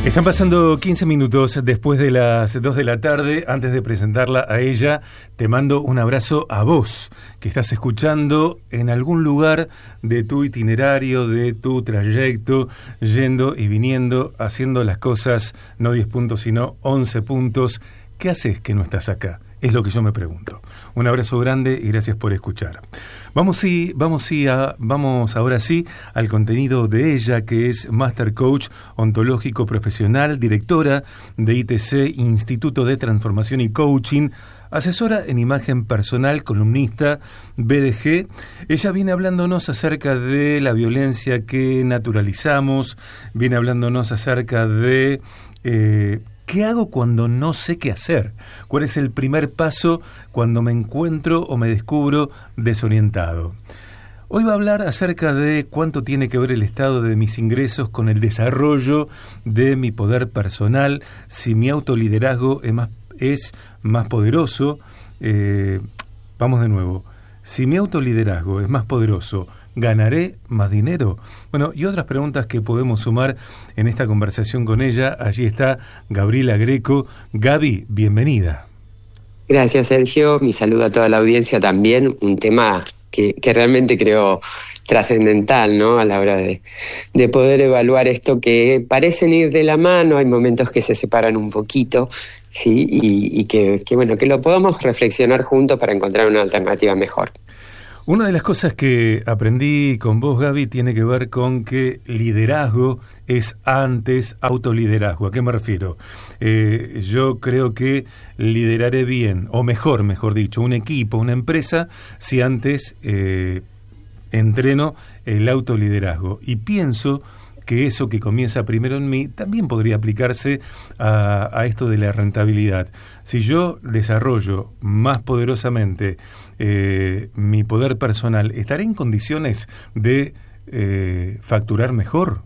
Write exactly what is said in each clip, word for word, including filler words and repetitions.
Están pasando quince minutos después de las dos de la tarde. Antes de presentarla a ella, te mando un abrazo a vos, que estás escuchando en algún lugar de tu itinerario, de tu trayecto, yendo y viniendo, haciendo las cosas, no diez puntos, sino once puntos. ¿Qué haces que no estás acá? Es lo que yo me pregunto. Un abrazo grande y gracias por escuchar. Vamos, sí, vamos, sí a, vamos ahora sí al contenido de ella, que es Master Coach Ontológico Profesional, directora de I T C, Instituto de Transformación y Coaching, asesora en imagen personal, columnista, B D G. Ella viene hablándonos acerca de la violencia que naturalizamos, viene hablándonos acerca de... Eh, ¿Qué hago cuando no sé qué hacer? ¿Cuál es el primer paso cuando me encuentro o me descubro desorientado? Hoy va a hablar acerca de cuánto tiene que ver el estado de mis ingresos con el desarrollo de mi poder personal, si mi autoliderazgo es más, es más poderoso. Eh, vamos de nuevo. Si mi autoliderazgo es más poderoso, ¿ganaré más dinero? Bueno, y otras preguntas que podemos sumar en esta conversación con ella. Allí está Gabriela Greco. Gaby, bienvenida. Gracias, Sergio. Mi saludo a toda la audiencia también. Un tema que, que realmente creo trascendental, ¿no? A la hora de, de poder evaluar esto, que parecen ir de la mano. Hay momentos que se separan un poquito, sí, y, y que, que bueno, que lo podamos reflexionar juntos para encontrar una alternativa mejor. Una de las cosas que aprendí con vos, Gaby, tiene que ver con que liderazgo es antes autoliderazgo. ¿A qué me refiero? Eh, yo creo que lideraré bien, o mejor, mejor dicho, un equipo, una empresa, si antes eh, entreno el autoliderazgo. Y pienso que eso que comienza primero en mí también podría aplicarse a, a esto de la rentabilidad. Si yo desarrollo más poderosamente eh, mi poder personal, ¿estaré en condiciones de eh, facturar mejor?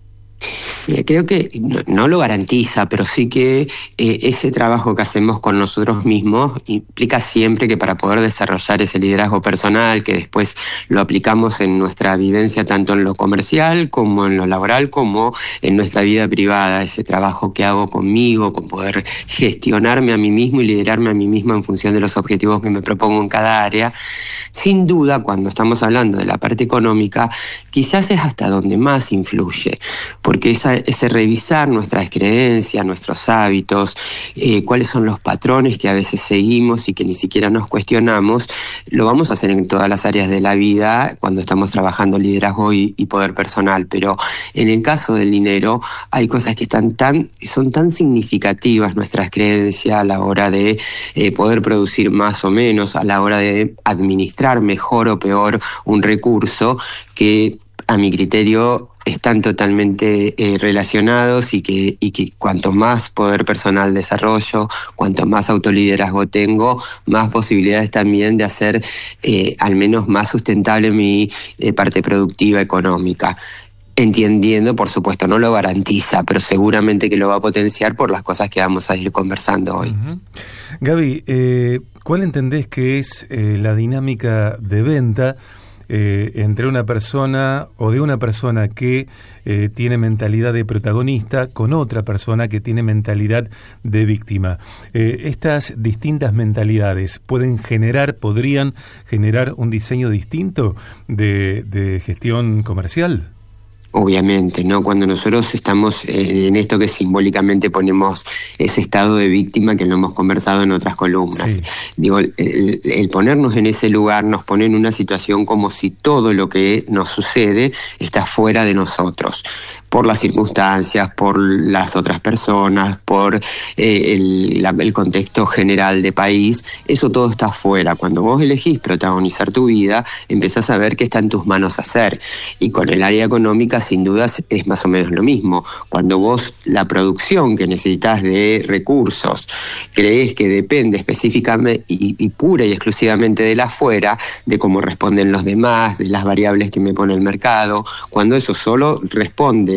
Mira, creo que no, no lo garantiza, pero sí que eh, ese trabajo que hacemos con nosotros mismos implica siempre que para poder desarrollar ese liderazgo personal, que después lo aplicamos en nuestra vivencia tanto en lo comercial como en lo laboral, como en nuestra vida privada, ese trabajo que hago conmigo, con poder gestionarme a mí mismo y liderarme a mí mismo en función de los objetivos que me propongo en cada área. Sin duda, cuando estamos hablando de la parte económica, quizás es hasta donde más influye, porque esa ese revisar nuestras creencias, nuestros hábitos, eh, cuáles son los patrones que a veces seguimos y que ni siquiera nos cuestionamos, lo vamos a hacer en todas las áreas de la vida cuando estamos trabajando liderazgo y, y poder personal, pero en el caso del dinero hay cosas que están tan, son tan significativas, nuestras creencias a la hora de eh, poder producir más o menos, a la hora de administrar mejor o peor un recurso, que a mi criterio están totalmente eh, relacionados y que, y que cuanto más poder personal desarrollo, cuanto más autoliderazgo tengo, más posibilidades también de hacer eh, al menos más sustentable mi eh, parte productiva económica. Entendiendo, por supuesto, no lo garantiza, pero seguramente que lo va a potenciar por las cosas que vamos a ir conversando hoy. Uh-huh. Gaby, eh, ¿cuál entendés que es eh, la dinámica de venta Eh, entre una persona o de una persona que eh, tiene mentalidad de protagonista con otra persona que tiene mentalidad de víctima? Eh, estas distintas mentalidades pueden generar, podrían generar un diseño distinto de, de gestión comercial. Obviamente, ¿no? Cuando nosotros estamos eh, en esto que simbólicamente ponemos ese estado de víctima, que lo hemos conversado en otras columnas. Sí. Digo, el, el ponernos en ese lugar nos pone en una situación como si todo lo que nos sucede está fuera de nosotros, por las circunstancias, por las otras personas, por eh, el, la, el contexto general de país. Eso todo está afuera. Cuando vos elegís protagonizar tu vida, empezás a ver qué está en tus manos hacer. Y con el área económica, sin dudas, es más o menos lo mismo. Cuando vos la producción que necesitas de recursos crees que depende específicamente y, y pura y exclusivamente de la afuera, de cómo responden los demás, de las variables que me pone el mercado, cuando eso solo responde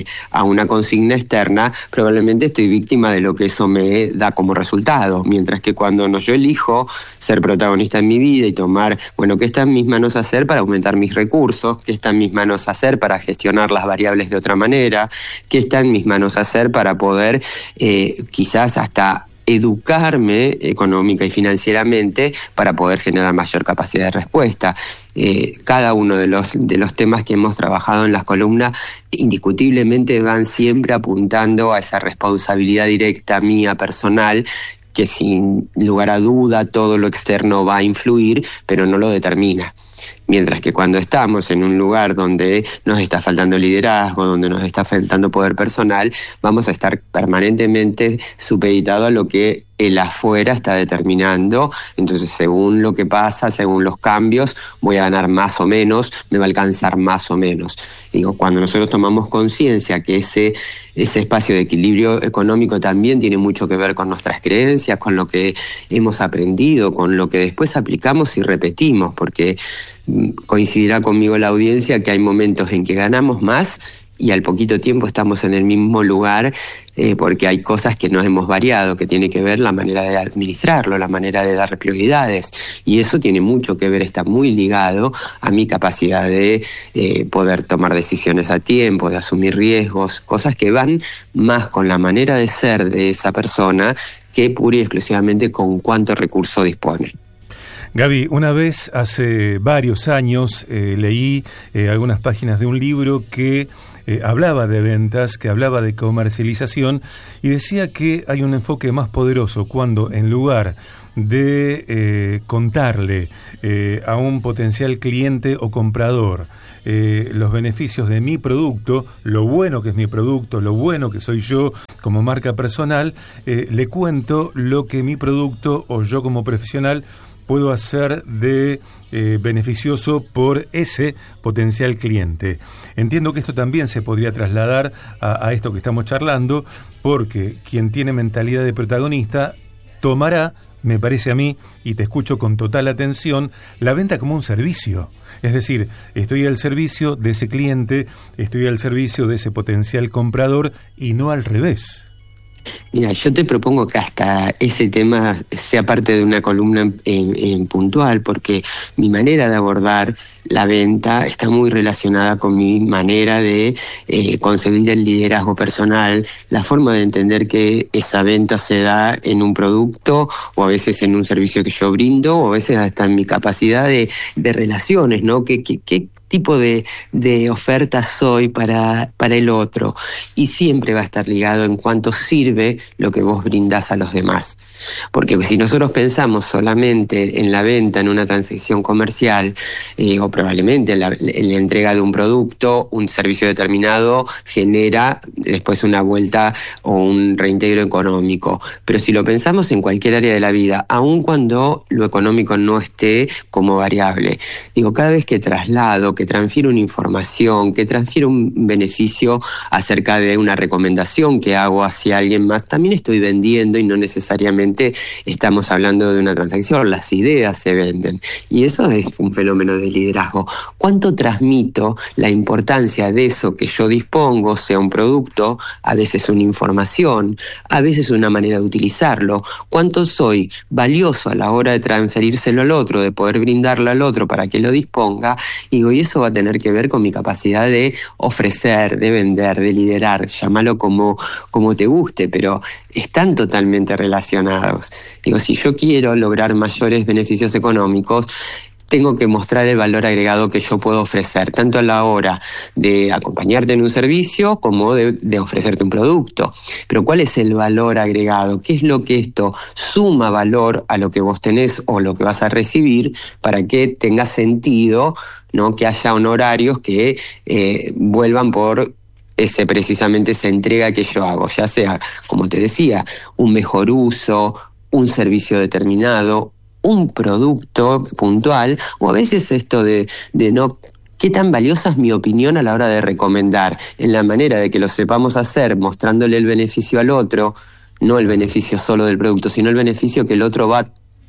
frente a una consigna externa, probablemente estoy víctima de lo que eso me da como resultado. Mientras que cuando no, yo elijo ser protagonista en mi vida y tomar, bueno, ¿qué está en mis manos hacer para aumentar mis recursos? ¿Qué está en mis manos hacer para gestionar las variables de otra manera? ¿Qué está en mis manos hacer para poder eh, quizás hasta educarme económica y financieramente para poder generar mayor capacidad de respuesta? Eh, cada uno de los, de los temas que hemos trabajado en las columnas indiscutiblemente van siempre apuntando a esa responsabilidad directa mía personal, que sin lugar a duda todo lo externo va a influir, pero no lo determina. Mientras que cuando estamos en un lugar donde nos está faltando liderazgo, donde nos está faltando poder personal, vamos a estar permanentemente supeditados a lo que el afuera está determinando. Entonces, según lo que pasa, según los cambios, voy a ganar más o menos, me va a alcanzar más o menos. Digo, cuando nosotros tomamos conciencia que ese, ese espacio de equilibrio económico también tiene mucho que ver con nuestras creencias, con lo que hemos aprendido, con lo que después aplicamos y repetimos, porque coincidirá conmigo la audiencia que hay momentos en que ganamos más y al poquito tiempo estamos en el mismo lugar, eh, porque hay cosas que nos hemos variado, que tiene que ver la manera de administrarlo, la manera de dar prioridades, y eso tiene mucho que ver, está muy ligado a mi capacidad de eh, poder tomar decisiones a tiempo, de asumir riesgos, cosas que van más con la manera de ser de esa persona que pura y exclusivamente con cuánto recurso dispone. Gaby, una vez hace varios años eh, leí eh, algunas páginas de un libro que eh, hablaba de ventas, que hablaba de comercialización y decía que hay un enfoque más poderoso cuando en lugar de eh, contarle eh, a un potencial cliente o comprador eh, los beneficios de mi producto, lo bueno que es mi producto, lo bueno que soy yo como marca personal, eh, le cuento lo que mi producto o yo como profesional puedo hacer de eh, beneficioso por ese potencial cliente. Entiendo que esto también se podría trasladar a, a esto que estamos charlando, porque quien tiene mentalidad de protagonista tomará, me parece a mí, y te escucho con total atención, la venta como un servicio. Es decir, estoy al servicio de ese cliente, estoy al servicio de ese potencial comprador y no al revés. Mira, yo te propongo que hasta ese tema sea parte de una columna en, en, en puntual, porque mi manera de abordar la venta está muy relacionada con mi manera de eh, concebir el liderazgo personal, la forma de entender que esa venta se da en un producto o a veces en un servicio que yo brindo o a veces hasta en mi capacidad de, de relaciones, ¿no? ¿Qué, qué, qué tipo de, de oferta soy para, para el otro? Y siempre va a estar ligado en cuánto sirve lo que vos brindás a los demás. Porque si nosotros pensamos solamente en la venta, en una transacción comercial, eh, o probablemente en la, en la entrega de un producto, un servicio determinado genera después una vuelta o un reintegro económico. Pero si lo pensamos en cualquier área de la vida, aun cuando lo económico no esté como variable, digo, cada vez que traslado, que transfiero una información, que transfiero un beneficio acerca de una recomendación que hago hacia alguien más, también estoy vendiendo y no necesariamente estamos hablando de una transacción, las ideas se venden. Y eso es un fenómeno de liderazgo. ¿Cuánto transmito la importancia de eso que yo dispongo, sea un producto, a veces una información, a veces una manera de utilizarlo? ¿Cuánto soy valioso a la hora de transferírselo al otro, de poder brindarlo al otro para que lo disponga? Y digo, y eso va a tener que ver con mi capacidad de ofrecer, de vender, de liderar, llámalo como, como te guste, pero están totalmente relacionados. Digo, si yo quiero lograr mayores beneficios económicos, tengo que mostrar el valor agregado que yo puedo ofrecer, tanto a la hora de acompañarte en un servicio como de, de ofrecerte un producto. Pero ¿cuál es el valor agregado? ¿Qué es lo que esto suma valor a lo que vos tenés o lo que vas a recibir para que tenga sentido, ¿no? Que haya honorarios que eh, vuelvan por ese precisamente esa entrega que yo hago, ya sea, como te decía, un mejor uso, un servicio determinado, un producto puntual, o a veces esto de, de no... ¿Qué tan valiosa es mi opinión a la hora de recomendar? En la manera de que lo sepamos hacer, mostrándole el beneficio al otro, no el beneficio solo del producto, sino el beneficio que el otro va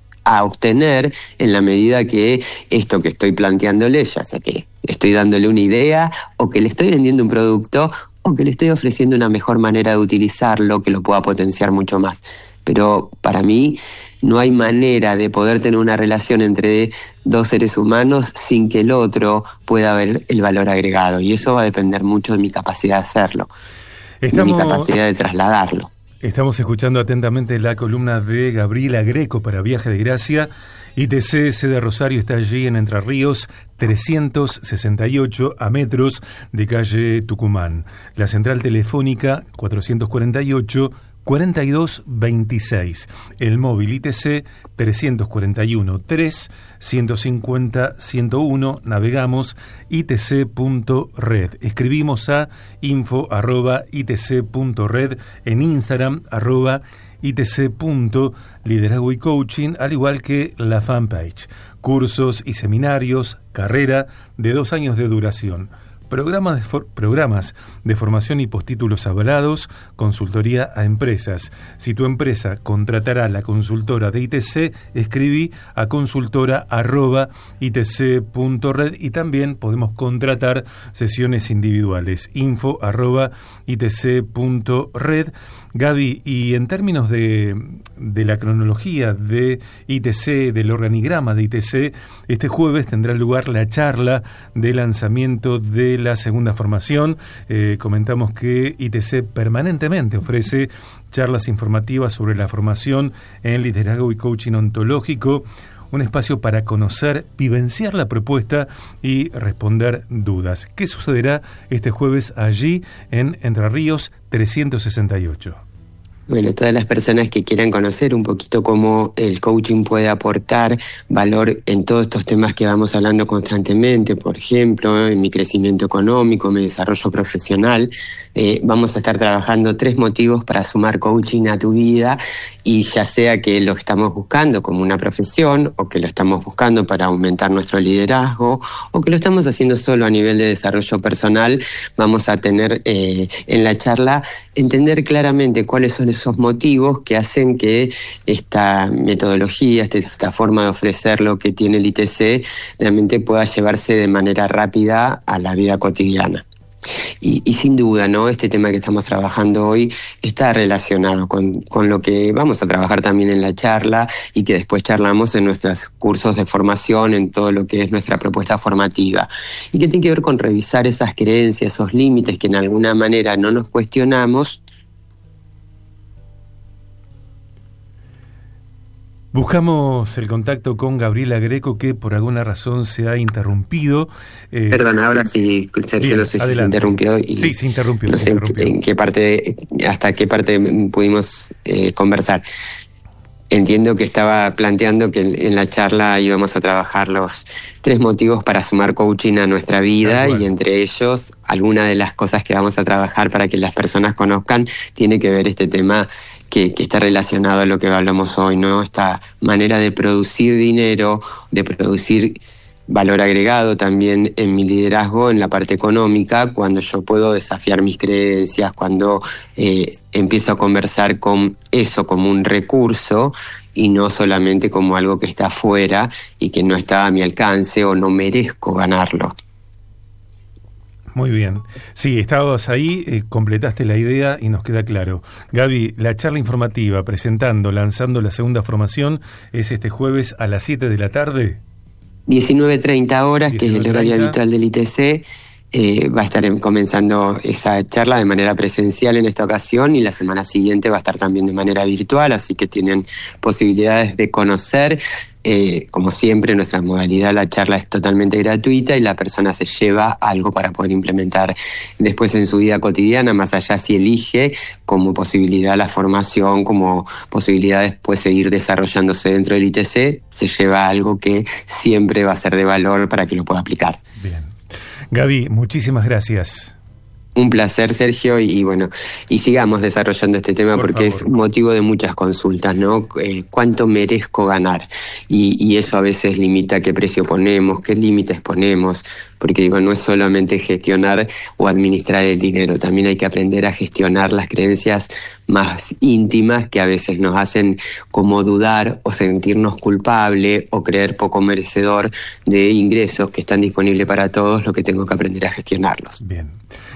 a obtener en la medida que esto que estoy planteándole, ya sea que estoy dándole una idea o que le estoy vendiendo un producto, o que le estoy ofreciendo una mejor manera de utilizarlo que lo pueda potenciar mucho más. Pero para mí no hay manera de poder tener una relación entre dos seres humanos sin que el otro pueda ver el valor agregado. Y eso va a depender mucho de mi capacidad de hacerlo, Estamos... de mi capacidad de trasladarlo. Estamos escuchando atentamente la columna de Gabriela Greco para Viaje de Gracia. I T C sede Rosario está allí en Entre Ríos, trescientos sesenta y ocho, a metros de calle Tucumán. La central telefónica cuatrocientos cuarenta y ocho, cuarenta y dos veintiséis. El móvil I T C trescientos cuarenta y uno, tres, ciento cincuenta, ciento uno. Navegamos i t c punto red. Escribimos a info arroba i t c punto red, en Instagram arroba itc.liderazgo y coaching, al igual que la fanpage. Cursos y seminarios, carrera de dos años de duración. Programas de, for- programas de formación y postítulos avalados, consultoría a empresas. Si tu empresa contratará la consultora de I T C, escribí a consultora arroba itc.red, y también podemos contratar sesiones individuales, info arroba itc.red. Gaby, y en términos de, de la cronología de I T C, del organigrama de I T C, este jueves tendrá lugar la charla de lanzamiento de la segunda formación. Eh, comentamos que I T C permanentemente ofrece charlas informativas sobre la formación en liderazgo y coaching ontológico, un espacio para conocer, vivenciar la propuesta y responder dudas. ¿Qué sucederá este jueves allí en Entre Ríos trescientos sesenta y ocho? Bueno, todas las personas que quieran conocer un poquito cómo el coaching puede aportar valor en todos estos temas que vamos hablando constantemente, por ejemplo, en mi crecimiento económico, mi desarrollo profesional, eh, vamos a estar trabajando tres motivos para sumar coaching a tu vida, y ya sea que lo estamos buscando como una profesión, o que lo estamos buscando para aumentar nuestro liderazgo, o que lo estamos haciendo solo a nivel de desarrollo personal, vamos a tener eh, en la charla entender claramente cuáles son esos motivos que hacen que esta metodología, esta forma de ofrecer lo que tiene el I T C, realmente pueda llevarse de manera rápida a la vida cotidiana. Y, y sin duda, ¿no? Este tema que estamos trabajando hoy está relacionado con, con lo que vamos a trabajar también en la charla, y que después charlamos en nuestros cursos de formación, en todo lo que es nuestra propuesta formativa, y que tiene que ver con revisar esas creencias, esos límites que en alguna manera no nos cuestionamos. Buscamos el contacto con Gabriela Greco, que por alguna razón se ha interrumpido. Eh, Perdón, ahora sí, Sergio, bien, no sé si se interrumpió. Y sí, se interrumpió. No se sé interrumpió. En qué parte, hasta qué parte pudimos eh, conversar. Entiendo que estaba planteando que en la charla íbamos a trabajar los tres motivos para sumar coaching a nuestra vida, y entre ellos, alguna de las cosas que vamos a trabajar para que las personas conozcan tiene que ver este tema que, que está relacionado a lo que hablamos hoy, ¿no? Esta manera de producir dinero, de producir valor agregado también en mi liderazgo, en la parte económica, cuando yo puedo desafiar mis creencias, cuando eh, empiezo a conversar con eso como un recurso y no solamente como algo que está afuera y que no está a mi alcance o no merezco ganarlo. Muy bien. Sí, estabas ahí, eh, completaste la idea y nos queda claro. Gaby, la charla informativa presentando, lanzando la segunda formación es este jueves a las siete de la tarde. diecinueve treinta horas, que es el horario habitual del I T C. Eh, va a estar comenzando esa charla de manera presencial en esta ocasión, y la semana siguiente va a estar también de manera virtual, así que tienen posibilidades de conocer. Eh, como siempre, nuestra modalidad, la charla es totalmente gratuita y la persona se lleva algo para poder implementar después en su vida cotidiana, más allá si elige como posibilidad la formación, como posibilidad después seguir desarrollándose dentro del I T C, se lleva algo que siempre va a ser de valor para que lo pueda aplicar. Bien. Gaby, muchísimas gracias. Un placer, Sergio, y, y bueno, y sigamos desarrollando este tema. Por porque favor. Es motivo de muchas consultas, ¿no? Eh, ¿Cuánto merezco ganar? Y, y eso a veces limita qué precio ponemos, qué límites ponemos, porque digo, no es solamente gestionar o administrar el dinero, también hay que aprender a gestionar las creencias más íntimas que a veces nos hacen como dudar o sentirnos culpable o creer poco merecedor de ingresos que están disponibles para todos, lo que tengo que aprender a gestionarlos. Bien.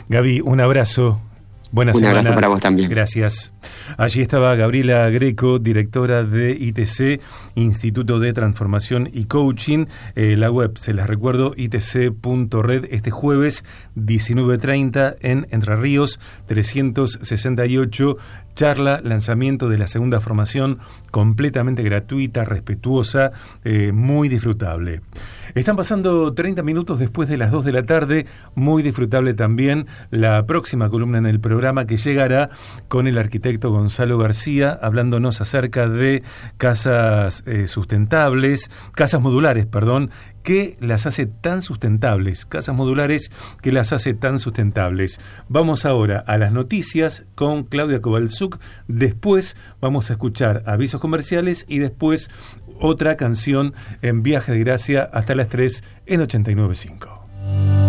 Gaby, un abrazo. Buena Un semana. abrazo para vos también. Gracias. Allí estaba Gabriela Greco, directora de I T C, Instituto de Transformación y Coaching. Eh, la web, se las recuerdo, i t c punto red. Este jueves, diecinueve treinta, en Entre Ríos, trescientos sesenta y ocho. Charla, lanzamiento de la segunda formación, completamente gratuita, respetuosa, eh, muy disfrutable. Están pasando treinta minutos después de las dos de la tarde, muy disfrutable también la próxima columna en el programa, que llegará con el arquitecto Gonzalo García, hablándonos acerca de casas eh, sustentables, casas modulares, perdón, que las hace tan sustentables, casas modulares que las hace tan sustentables. Vamos ahora a las noticias con Claudia Kovalchuk, después vamos a escuchar avisos comerciales y después otra canción en Viaje de Gracia hasta las tres en ochenta y nueve punto cinco.